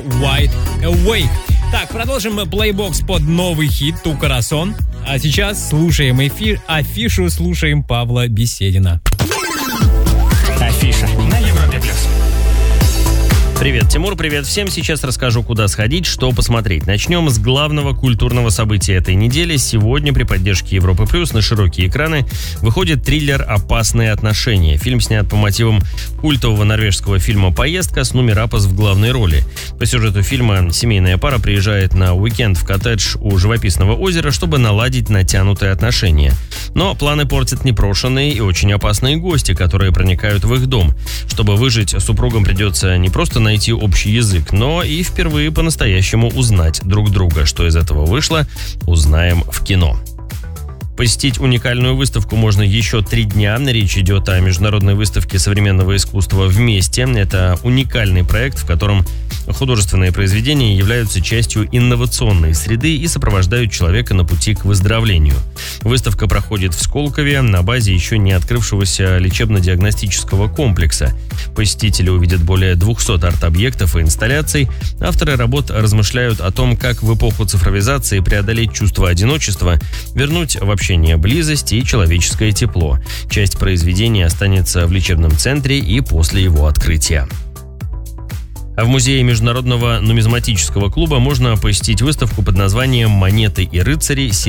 Wide Awake. Так, продолжим плейбокс под новый хит «Tu Corazón». А сейчас слушаем афишу, слушаем Павла Беседина. Афиша на Европе+. Привет, Тимур, привет всем. Сейчас расскажу, куда сходить, что посмотреть. Начнем с главного культурного события этой недели. Сегодня при поддержке Европы Плюс на широкие экраны выходит триллер «Опасные отношения». Фильм снят по мотивам культового норвежского фильма «Поездка» с Нуми Рапос в главной роли. По сюжету фильма семейная пара приезжает на уикенд в коттедж у живописного озера, чтобы наладить натянутые отношения. Но планы портят непрошенные и очень опасные гости, которые проникают в их дом. Чтобы выжить, супругам придется не просто найти общий язык, но и впервые по-настоящему узнать друг друга. Что из этого вышло, узнаем в кино. Посетить уникальную выставку можно еще 3 дня. Речь идет о международной выставке современного искусства «Вместе». Это уникальный проект, в котором художественные произведения являются частью инновационной среды и сопровождают человека на пути к выздоровлению. Выставка проходит в Сколково на базе еще не открывшегося лечебно-диагностического комплекса. Посетители увидят более 200 арт-объектов и инсталляций. Авторы работ размышляют о том, как в эпоху цифровизации преодолеть чувство одиночества, вернуть в общение близость и человеческое тепло. Часть произведения останется в лечебном центре и после его открытия. А в музее Международного нумизматического клуба можно посетить выставку под названием «Монеты и рыцари.